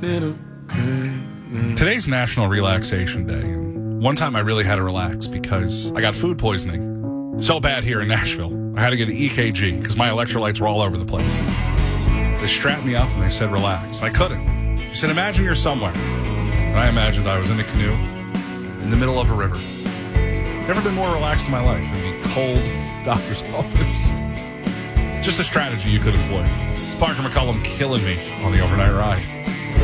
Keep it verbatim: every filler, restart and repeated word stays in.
Today's National Relaxation Day. And one time I really had to relax because I got food poisoning. So bad here in Nashville. I had to get an E K G because my electrolytes were all over the place. They strapped me up and they said, relax. I couldn't. She said, imagine you're somewhere. And I imagined I was in a canoe in the middle of a river. Never been more relaxed in my life than the cold doctor's office. Just a strategy you could employ. Parker McCollum killing me on the overnight ride.